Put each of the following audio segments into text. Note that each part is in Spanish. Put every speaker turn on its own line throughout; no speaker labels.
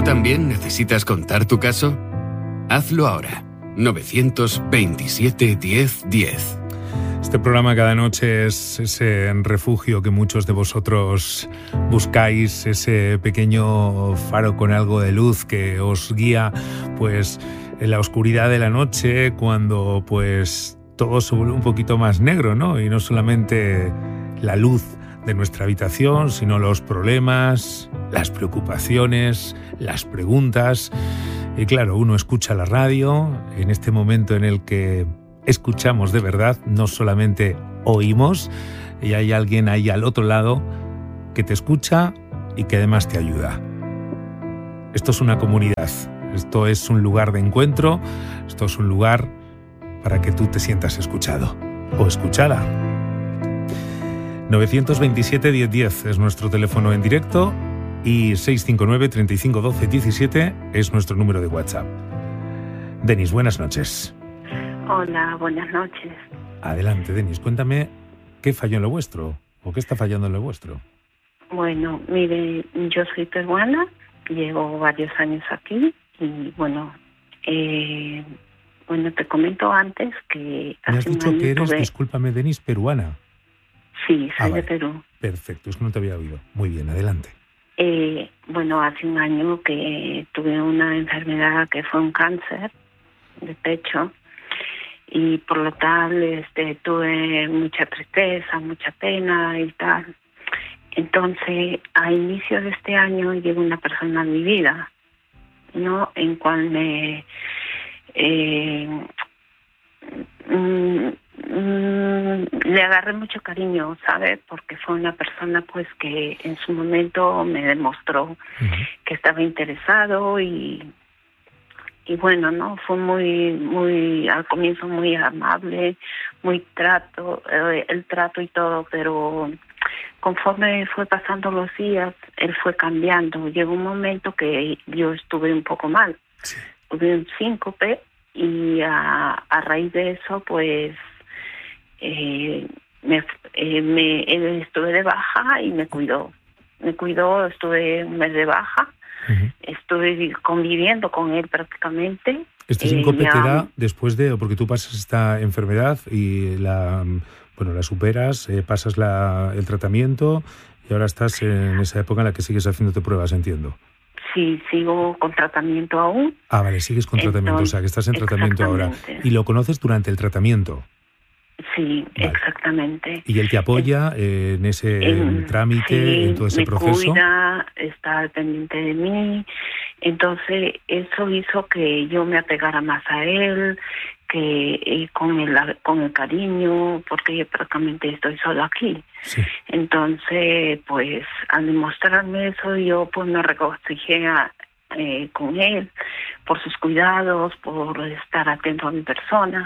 ¿Tú también necesitas contar tu caso? Hazlo ahora. 927 10 10.
Este programa cada noche es ese refugio que muchos de vosotros buscáis, ese pequeño faro con algo de luz que os guía pues en la oscuridad de la noche, cuando pues todo se vuelve un poquito más negro, ¿no? Y no solamente la luz de nuestra habitación, sino los problemas, las preocupaciones, las preguntas. Y claro, uno escucha la radio en este momento en el que escuchamos de verdad, no solamente oímos, y hay alguien ahí al otro lado que te escucha y que además te ayuda. Esto es una comunidad, esto es un lugar de encuentro, esto es un lugar para que tú te sientas escuchado o escuchada. 927 10 10 es nuestro teléfono en directo y 659 35 12 17 es nuestro número de WhatsApp. Denis, buenas noches.
Hola, buenas noches.
Adelante, Denis, cuéntame qué falló en lo vuestro o qué está fallando en lo vuestro.
Bueno, mire, yo soy peruana, llevo varios años aquí y bueno, te comento antes que
Me has
hace un
dicho
año
que eres,
tuve...
discúlpame, Denis, peruana.
Sí, soy de
Vale.
Perú.
Perfecto, es que no te había oído. Muy bien, adelante.
Hace un año que tuve una enfermedad que fue un cáncer de pecho y por lo tal tuve mucha tristeza, mucha pena y tal. Entonces, a inicio de este año llegó una persona a mi vida, ¿no? En cual me le agarré mucho cariño, ¿sabe? Porque fue una persona pues que en su momento me demostró que estaba interesado y bueno, ¿no? Fue muy al comienzo muy amable, el trato y todo, pero conforme fue pasando los días, él fue cambiando. Llegó un momento que yo estuve un poco mal, tuve un síncope y a raíz de eso, pues estuve de baja y me cuidó, estuve un mes de baja. Estuve conviviendo con él prácticamente.
Este síncope te da después de, porque tú pasas esta enfermedad y la superas, pasas el tratamiento y ahora estás en esa época en la que sigues haciéndote pruebas, entiendo.
Sí, sigo con tratamiento aún.
Ah, vale, sigues con tratamiento, o sea que estás en tratamiento ahora. ¿Y lo conoces durante el tratamiento?
Sí, vale. Exactamente.
¿Y él te apoya en ese trámite,
sí,
en todo ese proceso?
Me cuida, está al pendiente de mí. Entonces, eso hizo que yo me apegara más a él, que con el cariño, porque yo prácticamente estoy solo aquí. Sí. Entonces, pues, al demostrarme eso, yo pues me regocijé con él, por sus cuidados, por estar atento a mi persona.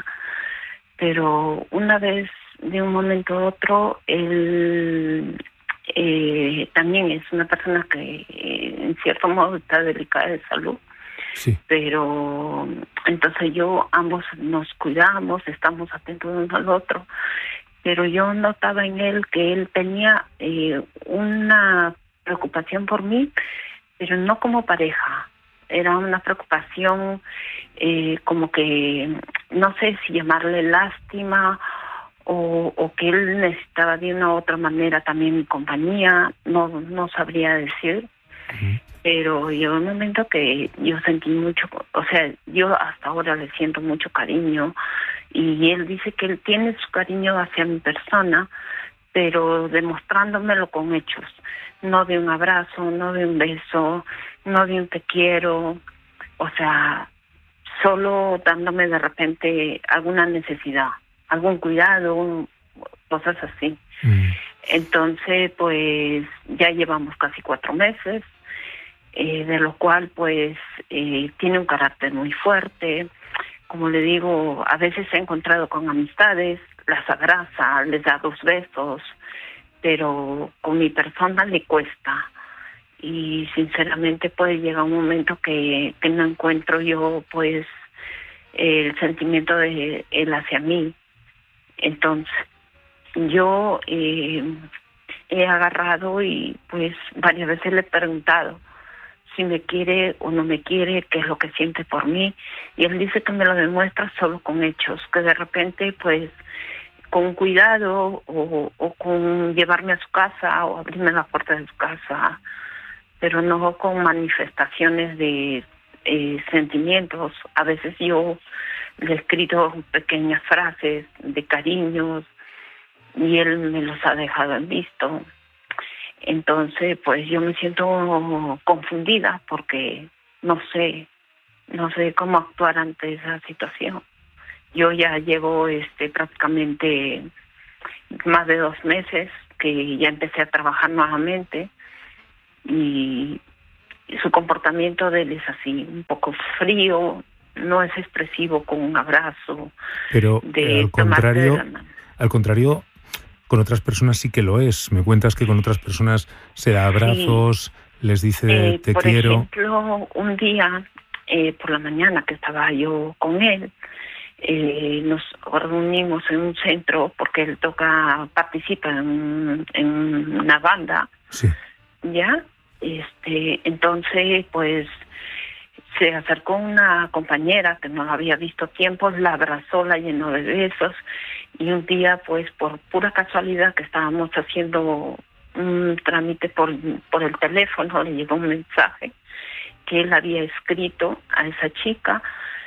Pero una vez, de un momento a otro, él también es una persona que en cierto modo está delicada de salud. Sí. Pero entonces ambos nos cuidamos, estamos atentos uno al otro. Pero yo notaba en él que él tenía una preocupación por mí, pero no como pareja. Era una preocupación como que, no sé si llamarle lástima o que él necesitaba de una u otra manera también mi compañía, no sabría decir. Pero llegó un momento que yo sentí mucho, o sea, yo hasta ahora le siento mucho cariño y él dice que él tiene su cariño hacia mi persona, pero demostrándomelo con hechos, no de un abrazo, no de un beso, no de un te quiero, o sea, solo dándome de repente alguna necesidad, algún cuidado, cosas así. Entonces, pues ya llevamos casi 4 meses, de lo cual pues tiene un carácter muy fuerte. Como le digo, a veces se ha encontrado con amistades, las abraza, les da 2 besos, pero con mi persona le cuesta. Y sinceramente puede llegar un momento que no encuentro yo pues el sentimiento de él hacia mí. Entonces yo he agarrado y pues varias veces le he preguntado si me quiere o no me quiere, qué es lo que siente por mí. Y él dice que me lo demuestra solo con hechos, que de repente, pues, con cuidado o con llevarme a su casa o abrirme la puerta de su casa, pero no con manifestaciones de sentimientos. A veces yo le he escrito pequeñas frases de cariños y él me los ha dejado en visto. Entonces, pues yo me siento confundida porque no sé cómo actuar ante esa situación. Yo ya llevo prácticamente más de 2 meses que ya empecé a trabajar nuevamente y su comportamiento de él es así, un poco frío, no es expresivo con un abrazo.
Pero al contrario, con otras personas sí que lo es. Me cuentas que con otras personas se da abrazos, sí. Les dice te quiero.
Por ejemplo, un día por la mañana que estaba yo con él, nos reunimos en un centro porque él participa en una banda.
Sí.
¿Ya? Entonces, pues, se acercó una compañera que no la había visto tiempo, la abrazó, la llenó de besos, y un día, pues, por pura casualidad que estábamos haciendo un trámite por el teléfono, le llegó un mensaje que él había escrito a esa chica,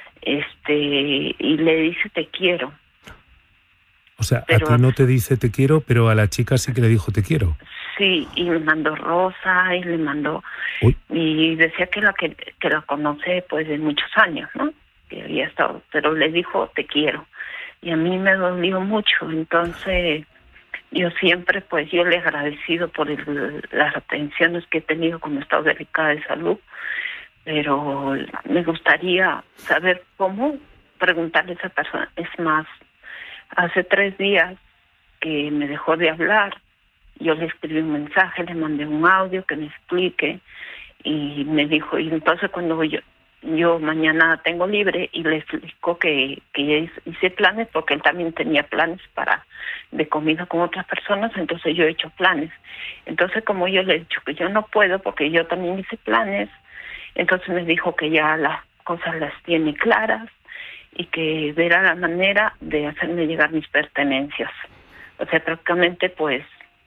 y le dice te quiero.
O sea, pero a ti no te dice te quiero, pero a la chica sí que le dijo te quiero.
Sí, y me mandó rosa y le mandó... Uy. Y decía que la conoce pues de muchos años, ¿no? Que había estado, pero le dijo te quiero. Y a mí me dolió mucho, entonces yo siempre pues yo le he agradecido por las atenciones que he tenido cuando he estado delicada de salud, pero me gustaría saber cómo preguntarle a esa persona. Es más, hace 3 días que me dejó de hablar, yo le escribí un mensaje, le mandé un audio que me explique y me dijo, y entonces cuando yo mañana tengo libre y le explico que hice planes porque él también tenía planes de comida con otras personas, entonces yo he hecho planes. Entonces como yo le he dicho que yo no puedo porque yo también hice planes, entonces me dijo que ya las cosas las tiene claras y que verá la manera de hacerme llegar mis pertenencias. O sea, prácticamente, pues,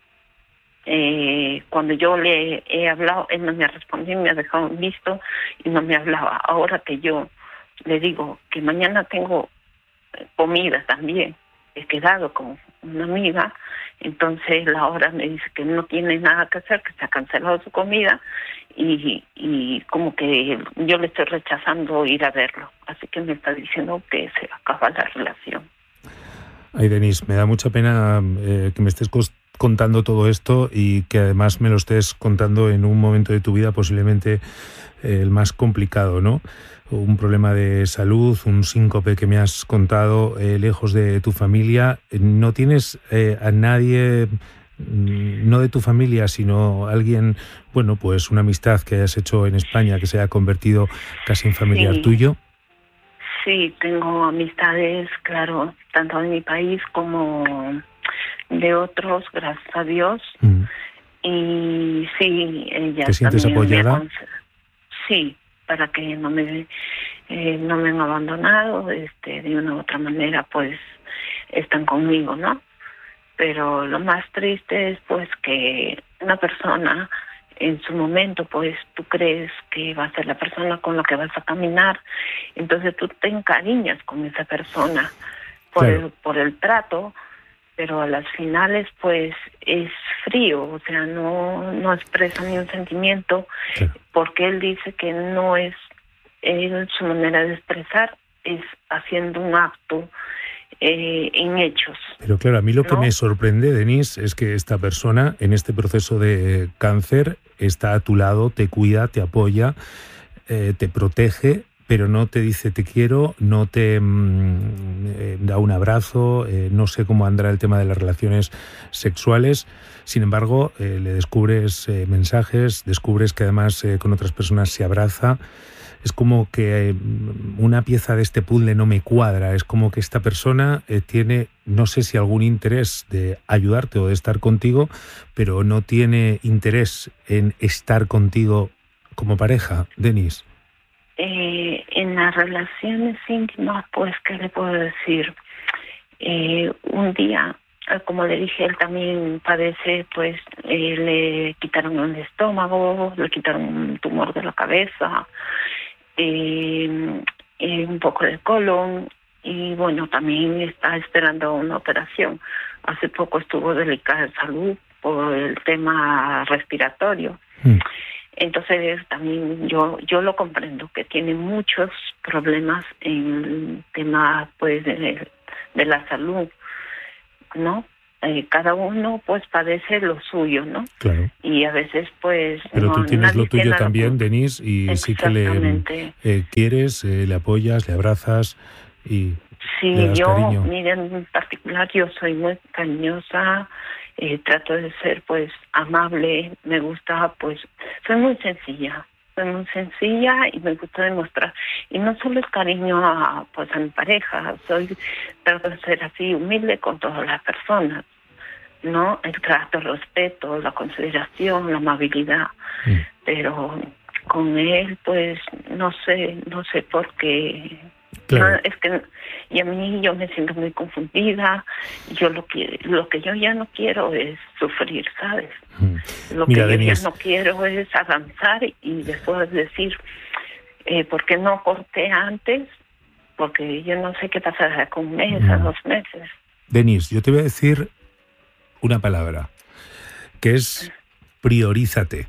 cuando yo le he hablado, él no me ha respondido, me ha dejado visto y no me hablaba. Ahora que yo le digo que mañana tengo comida también, he quedado con una amiga, entonces la hora me dice que no tiene nada que hacer, que se ha cancelado su comida y como que yo le estoy rechazando ir a verlo. Así que me está diciendo que se acaba la relación.
Ay, Denise, me da mucha pena que me estés contando todo esto y que además me lo estés contando en un momento de tu vida posiblemente el más complicado, ¿no? Un problema de salud, un síncope que me has contado, lejos de tu familia. ¿No tienes a nadie, no de tu familia, sino alguien, bueno, pues una amistad que hayas hecho en España que se haya convertido casi en familiar tuyo?
Sí, tengo amistades, claro, tanto de mi país como de otros, gracias a Dios. Y sí, ella
¿te sientes apoyada?
Sí, para que no me han abandonado, de una u otra manera, pues están conmigo, ¿no? Pero lo más triste es pues que una persona en su momento, pues tú crees que va a ser la persona con la que vas a caminar, entonces tú te encariñas con esa persona por el trato, pero a las finales pues es frío, o sea, no expresa ni un sentimiento, porque él dice que no es su manera de expresar, es haciendo un acto en hechos.
Pero claro, a mí lo que me sorprende, Denise, es que esta persona en este proceso de cáncer está a tu lado, te cuida, te apoya, te protege, pero no te dice te quiero, no te da un abrazo, no sé cómo andará el tema de las relaciones sexuales. Sin embargo, le descubres mensajes, descubres que además con otras personas se abraza. Es como que una pieza de este puzzle no me cuadra. Es como que esta persona tiene, no sé si algún interés de ayudarte o de estar contigo, pero no tiene interés en estar contigo como pareja, Denis?
En las relaciones íntimas, pues, ¿qué le puedo decir? Un día, como le dije, él también padece, pues, le quitaron el estómago, le quitaron un tumor de la cabeza, un poco de colon, y bueno, también está esperando una operación. Hace poco estuvo delicada de salud por el tema respiratorio. Entonces también yo lo comprendo, que tiene muchos problemas en el tema, pues, de la salud, ¿no? Cada uno, pues, padece lo suyo, ¿no?
Claro.
Y a veces, pues...
Pero
no,
tú tienes lo tuyo también, Denis, y sí que le quieres, le apoyas, le abrazas y
sí,
le das cariño.
Miren, en particular, yo soy muy cariñosa, trato de ser, pues, amable, me gusta, pues, soy muy sencilla y me gusta demostrar. Y no solo es cariño a mi pareja, trato de ser así humilde con todas las personas, ¿no? El trato, el respeto, la consideración, la amabilidad. Pero con él, pues, no sé por qué.
Claro.
No, es que y a mí yo me siento muy confundida. Yo lo que yo ya no quiero es sufrir, ¿sabes? Lo
Mira,
que yo
Denis,
ya no quiero es avanzar y después decir, ¿por qué no corté antes? Porque yo no sé qué pasará con un mes a 2 meses.
Denis, yo te voy a decir una palabra, que es priorízate.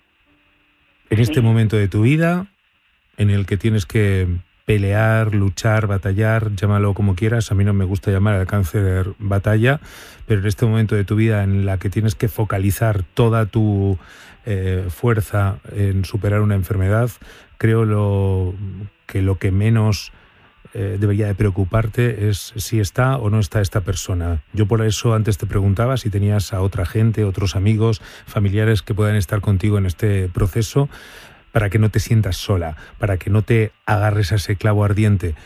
En este momento de tu vida, en el que tienes que pelear, luchar, batallar, llámalo como quieras, a mí no me gusta llamar al cáncer batalla, pero en este momento de tu vida en la que tienes que focalizar toda tu fuerza en superar una enfermedad, creo que lo que menos debería de preocuparte es si está o no está esta persona. Yo por eso antes te preguntaba si tenías a otra gente, otros amigos, familiares que puedan estar contigo en este proceso, para que no te sientas sola, para que no te agarres a ese clavo ardiente,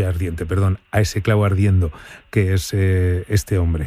a ese clavo ardiendo que es este hombre.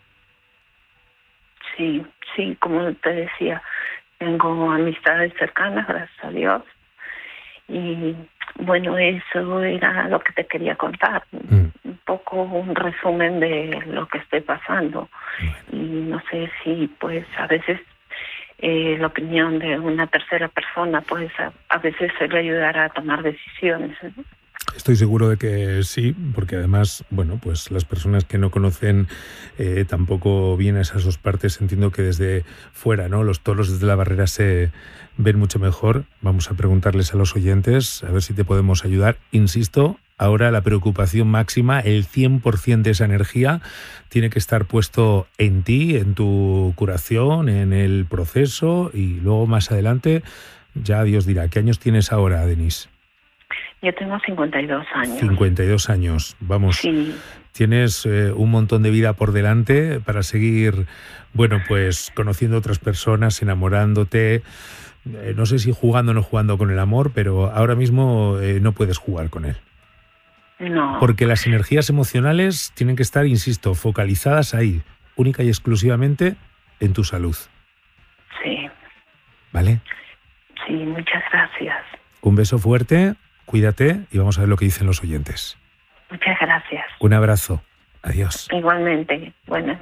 Sí, como te decía, tengo amistades cercanas, gracias a Dios, y bueno, eso era lo que te quería contar, un poco un resumen de lo que estoy pasando, y no sé si, pues, a veces la opinión de una tercera persona, pues a veces se le ayudará a tomar decisiones, ¿no?
Estoy seguro de que sí, porque además, bueno, pues las personas que no conocen tampoco bien esas dos partes, entiendo que desde fuera, ¿no? Los toros desde la barrera se ven mucho mejor. Vamos a preguntarles a los oyentes, a ver si te podemos ayudar. Insisto, ahora la preocupación máxima, el 100% de esa energía tiene que estar puesto en ti, en tu curación, en el proceso, y luego más adelante ya Dios dirá. ¿Qué años tienes ahora, Denis?
Yo tengo 52 años.
52 años, vamos.
Sí.
Tienes un montón de vida por delante para seguir, bueno, pues conociendo otras personas, enamorándote. No sé si jugando o no jugando con el amor, pero ahora mismo no puedes jugar con él.
No.
Porque las energías emocionales tienen que estar, insisto, focalizadas ahí, única y exclusivamente en tu salud.
Sí.
¿Vale?
Sí, muchas gracias.
Un beso fuerte, cuídate y vamos a ver lo que dicen los oyentes.
Muchas gracias.
Un abrazo. Adiós.
Igualmente. Bueno.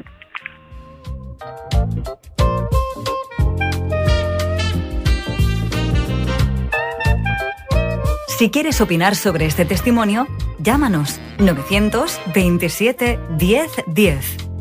Si quieres opinar sobre este testimonio, llámanos 927 10 10.